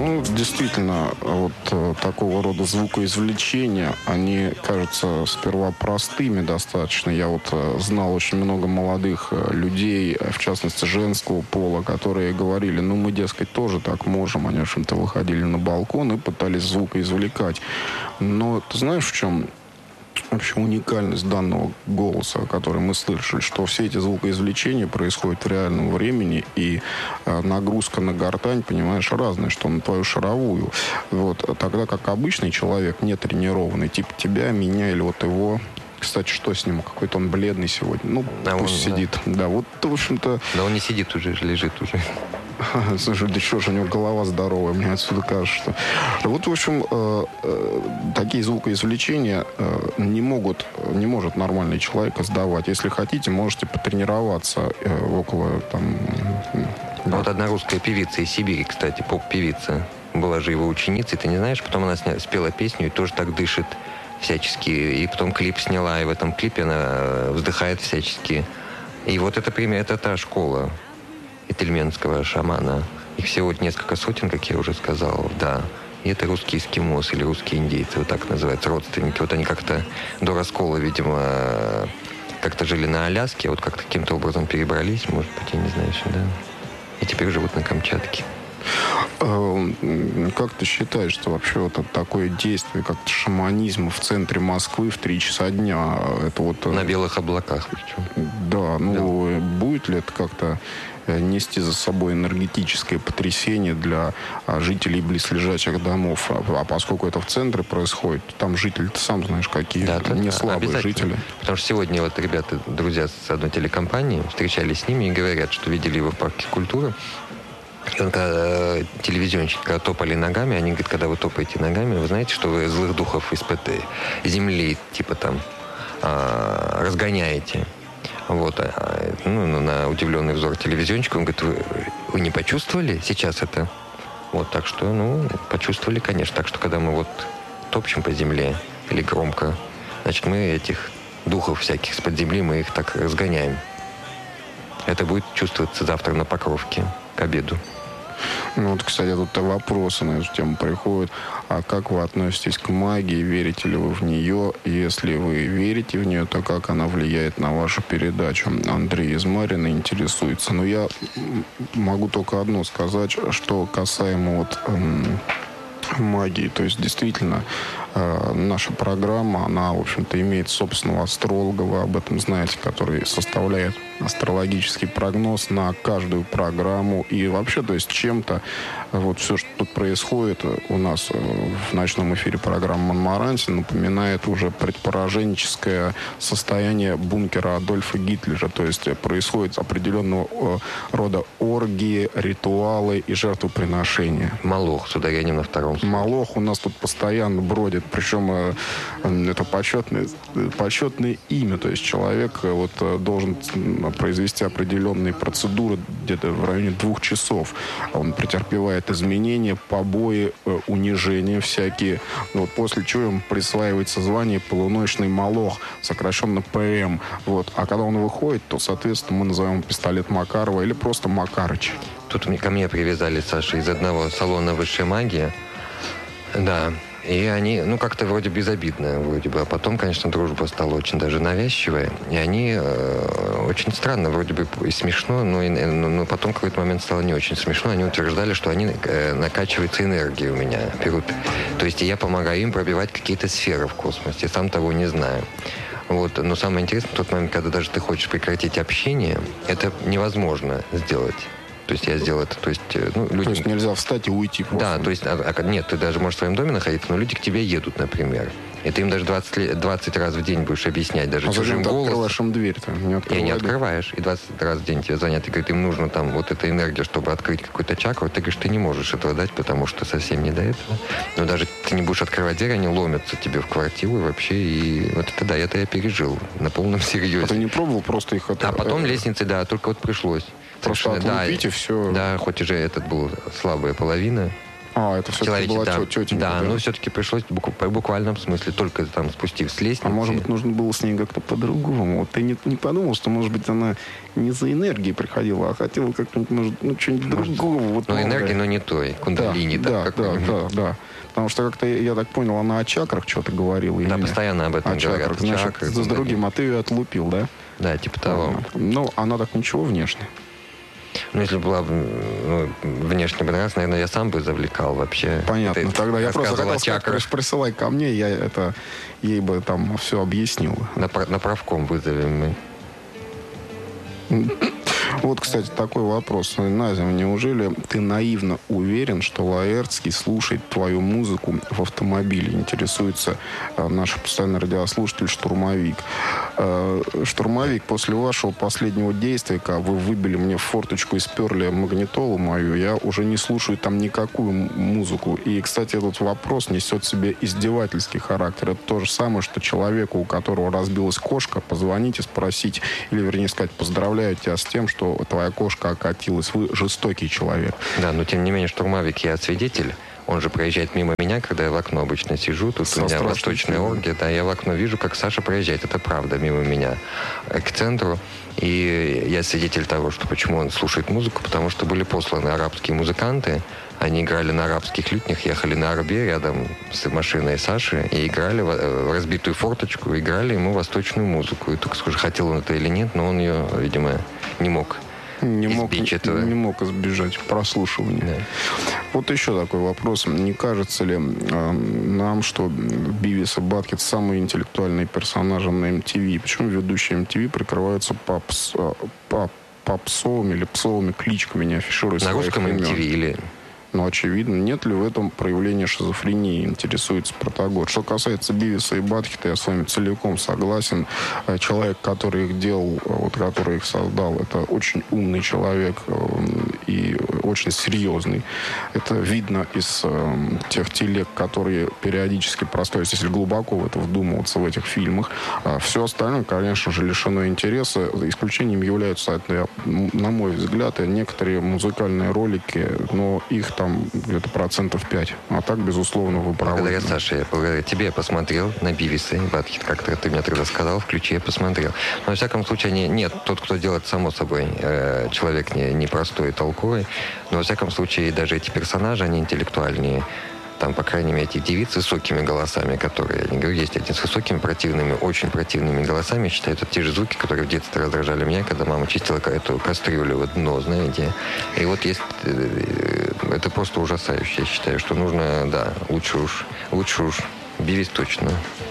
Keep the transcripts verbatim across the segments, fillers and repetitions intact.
Ну, действительно, вот э, такого рода звукоизвлечения, они кажутся сперва простыми достаточно. Я вот э, знал очень много молодых э, людей, в частности, женского пола, которые говорили, ну, мы, дескать, тоже так можем. Они, в общем-то, выходили на балкон и пытались звукоизвлекать. Но ты знаешь, в чем вообще уникальность данного голоса, который мы слышали, что все эти звукоизвлечения происходят в реальном времени, и э, нагрузка на гортань, понимаешь, разная, что на твою шаровую. Вот. Тогда как обычный человек, не тренированный, типа тебя, меня или вот его... Кстати, что с ним? Какой-то он бледный сегодня. Ну, а пусть он, сидит. Да. да, вот, в общем-то... Да он не сидит уже, лежит уже. Слушай, да что же, у него голова здоровая, мне отсюда кажется, что... Вот, в общем, э, э, такие звукоизвлечения э, не могут, не может нормальный человек издавать. Если хотите, можете потренироваться э, около, там... Да. Вот одна русская певица из Сибири, кстати, поп-певица, была же его ученицей, ты не знаешь? Потом она сня... спела песню и тоже так дышит всячески. И потом клип сняла, и в этом клипе она вздыхает всячески. И вот это, пример, это та школа тельменского шамана. Их всего несколько сотен, как я уже сказал, да. И это русские эскимосы или русские индейцы, вот так называются, родственники. Вот они как-то до раскола, видимо, как-то жили на Аляске, вот как-то каким-то образом перебрались, может быть, я не знаю, сюда. И теперь живут на Камчатке. Как ты считаешь, что вообще вот это такое действие, как шаманизм в центре Москвы в три часа дня, это вот... На белых облаках причем. Да, ну, да. Будет ли это как-то нести за собой энергетическое потрясение для жителей близлежащих домов? А, а поскольку это в центре происходит, там жители, ты сам знаешь, какие, да, не слабые жители. Потому что сегодня вот ребята, друзья с одной телекомпании, встречались с ними и говорят, что видели его в парке культуры. И он, когда телевизионщик, когда топали ногами, они говорят, когда вы топаете ногами, вы знаете, что вы злых духов из-под земли, типа там, а, разгоняете. Вот. А, ну, на удивленный взор телевизионщика, он говорит, вы, вы не почувствовали сейчас это? Вот, так что, ну, почувствовали, конечно. Так что, когда мы вот топчем по земле или громко, значит, мы этих духов всяких из-под земли, мы их так разгоняем. Это будет чувствоваться завтра на Покровке к обеду. Ну вот, кстати, тут вопросы на эту тему приходят. А как вы относитесь к магии? Верите ли вы в нее? Если вы верите в нее, то как она влияет на вашу передачу? Андрей из Марина интересуется. Но я могу только одно сказать, что касаемо вот эм, магии. То есть, действительно, э, наша программа, она, в общем-то, имеет собственного астролога, вы об этом знаете, который составляет астрологический прогноз на каждую программу. И вообще, то есть, чем-то вот все, что тут происходит у нас в ночном эфире программы «Монмаранси», напоминает уже предпораженческое состояние бункера Адольфа Гитлера. То есть, происходит определенного рода оргии, ритуалы и жертвоприношения. Молох с ударением на втором. Молох у нас тут постоянно бродит. Причем это почетное, почетное имя. То есть, человек вот должен произвести определенные процедуры где-то в районе двух часов. Он претерпевает изменения, побои, унижения всякие. Вот, после чего ему присваивается звание полуночный молох, сокращенно ПМ. Вот. А когда он выходит, то, соответственно, мы называем его пистолет Макарова или просто Макарыч. Тут ко мне привязали, Саша, из одного салона «Высшая магия». Да. И они, ну, как-то вроде безобидно, вроде бы. А потом, конечно, дружба стала очень даже навязчивая. И они э, очень странно, вроде бы и смешно, но, и, но, но потом в какой-то момент стало не очень смешно. Они утверждали, что они э, накачиваются энергией у меня. Берут. То есть я помогаю им пробивать какие-то сферы в космосе, сам того не знаю. Вот. Но самое интересное, в тот момент, когда даже ты хочешь прекратить общение, это невозможно сделать. То есть я сделал это, то есть... Ну, люди... То есть нельзя встать и уйти просто? Да, то есть... А, а, нет, ты даже можешь в своем доме находиться, но люди к тебе едут, например. И ты им даже двадцать, двадцать раз в день будешь объяснять, даже а чужим голосом. А зачем ты открываешь им дверь-то? Не открывай, и не открываешь. И двадцать раз в день тебе звонят. И говорят, им нужно там вот эта энергия, чтобы открыть какую-то чакру. Ты говоришь, ты не можешь этого дать, потому что совсем не до этого. Но даже ты не будешь открывать дверь, они ломятся тебе в квартиру и вообще. И вот это да, это я пережил на полном серьезе. А ты не пробовал просто их... От... А потом лестницы, да, только вот пришлось. Просто отлупить, да, и все. Да, хоть уже этот был слабая половина. А, это все-таки была да, тетенька, да, да? но все-таки пришлось в буквальном смысле, только там спустив с лестницы. А может быть, нужно было с ней как-то по-другому? Вот ты не, не подумал, что, может быть, она не за энергией приходила, а хотела как-нибудь, может, ну, что-нибудь другого? Вот, ну, энергия, но не той, кундалини. Да, так, да, как да, да, да. Потому что как-то, я так понял, она о чакрах что-то говорила. Да, постоянно об этом о говорят. Чакрах. Значит, чакры, с другим, а ты ее отлупил, да? Да, типа того. Ну, она так ничего внешне. Ну, если была ну, внешне бы нравилась, наверное, я сам бы завлекал вообще. Понятно. Это, Тогда я просто хотел сказать, сказать, присылай ко мне, я это ей бы там все объяснил. На, на правком вызовем мы. Вот, кстати, такой вопрос. Назя, неужели ты наивно уверен, что Лаэртский слушает твою музыку в автомобиле? Интересуется э, наш постоянный радиослушатель Штурмовик. Э, Штурмовик, после вашего последнего действия, когда вы выбили мне в форточку и сперли магнитолу мою, я уже не слушаю там никакую музыку. И, кстати, этот вопрос несет в себе издевательский характер. Это то же самое, что человеку, у которого разбилась кошка, позвонить и спросить, или, вернее сказать, поздравляю тебя с тем, что твоя кошка окатилась. Вы жестокий человек. Да, но тем не менее, Штурмовик, я свидетель. Он же проезжает мимо меня, когда я в окно обычно сижу. Тут Со у меня восточная оргия. Да, я в окно вижу, как Саша проезжает. Это правда, мимо меня к центру. И я свидетель того, что почему он слушает музыку, потому что были посланы арабские музыканты. Они играли на арабских лютнях, ехали на арбе рядом с машиной Саши и играли в разбитую форточку, играли ему восточную музыку. И только скажи, хотел он это или нет, но он ее, видимо, не мог. Не мог, не мог избежать прослушивания. Да. Вот еще такой вопрос. Не кажется ли э, нам, что Бивис и Батхед самые интеллектуальные персонажи на эм ти ви? Почему ведущие эм ти ви прикрываются попс, поп, попсовыми или псовыми кличками, не афишируя на своих русском имен? эм ти ви или... Но, очевидно, нет ли в этом проявления шизофрении, интересуется Протагор. Что касается Бивиса и Батхеда, я с вами целиком согласен. Человек, который их делал, вот, который их создал, это очень умный человек и очень серьезный. Это видно из э, тех телег, которые периодически простоят, если глубоко в это вдумываться, в этих фильмах. А все остальное, конечно же, лишено интереса. Исключением являются, на мой взгляд, некоторые музыкальные ролики, но их там где-то процентов пять. А так, безусловно, вы правы. Благодаря Саше, я благодаря тебе я посмотрел на Бивиса и Батхед, как-то ты мне тогда сказал, включи, я посмотрел. Но, во всяком случае, не, нет, тот, кто делает, само собой, э, человек не, не простой и толковый, но, во всяком случае, даже эти персонажи, они интеллектуальнее. Там, по крайней мере, эти девицы с высокими голосами, которые, я не говорю, есть один с высокими противными, очень противными голосами, считаю, это те же звуки, которые в детстве раздражали меня, когда мама чистила эту кастрюлю в дно, знаете. И вот есть... Это просто ужасающе. Я считаю, что нужно, да, лучше уж, лучше уж Бивис точно.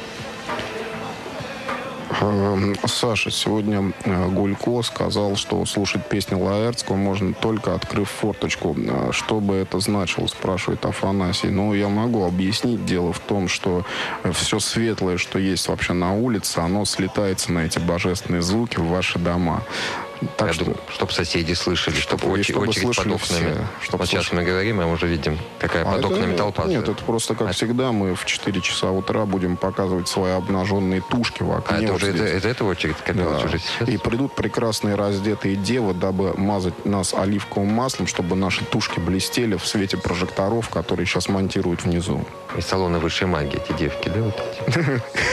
Саша, сегодня Гулько сказал, что слушать песни Лаэртского можно только открыв форточку. Что бы это значило, спрашивает Афанасий. Ну, я могу объяснить. Дело в том, что все светлое, что есть вообще на улице, оно слетается на эти божественные звуки в ваши дома. Так Я что, думаю, чтобы соседи слышали, чтобы, чтобы, очередь, чтобы очередь под окнами. Все, чтобы вот сейчас мы говорим, а мы уже видим, какая а под это, окнами толпа. Нет, это просто, как а всегда, мы в четыре часа утра будем показывать свои обнаженные тушки в окне. А это вот уже из этого очередь скопилась да. уже сейчас? И придут прекрасные раздетые девы, дабы мазать нас оливковым маслом, чтобы наши тушки блестели в свете прожекторов, которые сейчас монтируют внизу. Из салона высшей магии эти девки, да, вот эти?